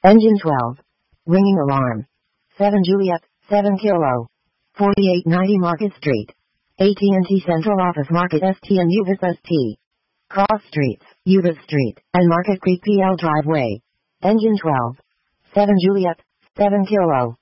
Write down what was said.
Engine 12. Ringing alarm. 7 Juliet, 7 Kilo. 4890 Market Street. AT&T Central Office Market ST and Uvis ST. Cross Streets, Uvis Street, and Market Creek PL Driveway. Engine 12. 7 Juliet, 7 Kilo.